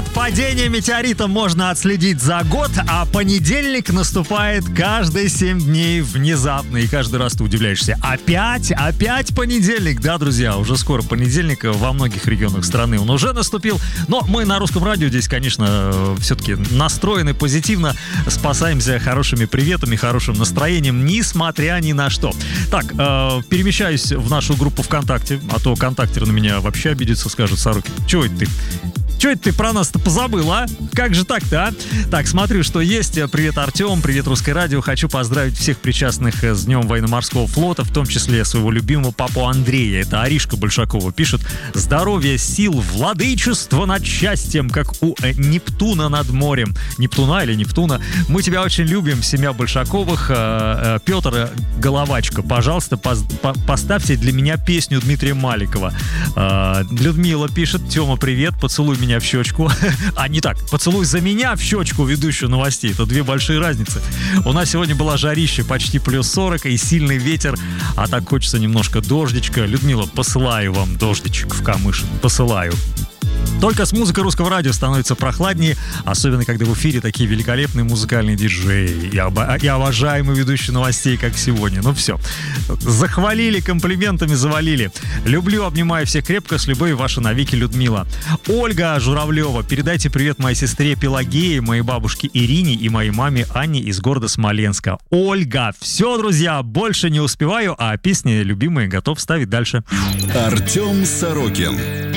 Падение метеорита можно отследить за год, а понедельник наступает каждые 7 дней внезапно. И каждый раз ты удивляешься. Опять понедельник. Да, друзья, уже скоро понедельник. Во многих регионах страны он уже наступил. Но мы на Русском радио здесь, конечно, все-таки настроены позитивно. Спасаемся хорошими приветами, хорошим настроением, несмотря ни на что. Так, перемещаюсь в нашу группу ВКонтакте, а то контактеры на меня вообще обидятся, скажут: Сорокин, чего это ты? Чего это ты про нас-то позабыл, а? Как же так-то, а? Так, смотрю, что есть. Привет, Артем, привет, Русское радио. Хочу поздравить всех причастных с Днем военно-морского флота, в том числе своего любимого папу Андрея. Это Аришка Большакова пишет: здоровья, сил, владычества над счастьем, как у Нептуна над морем. Нептуна или Нептуна. Мы тебя очень любим, семья Большаковых. Петр Головачка, пожалуйста, поставьте для меня песню Дмитрия Маликова. Людмила пишет: Тёма, привет, поцелуй меня в щечку. А не так, поцелуй за меня в щечку, ведущую новостей. Это две большие разницы. У нас сегодня была жарища, почти плюс 40 и сильный ветер. А так хочется немножко дождичка. Людмила, посылаю вам дождичек в Камышин. Посылаю. Только с музыкой Русского радио становится прохладнее, особенно когда в эфире такие великолепные музыкальные диджеи и обожаемые ведущие новостей, как сегодня. Ну все, захвалили, комплиментами завалили. Люблю, обнимаю всех крепко, с любовью, ваша навеки Людмила. Ольга Журавлева, передайте привет моей сестре Пелагее, моей бабушке Ирине и моей маме Анне из города Смоленска. Ольга, все, друзья, больше не успеваю, а песни любимые готов ставить дальше. Артем Сорокин.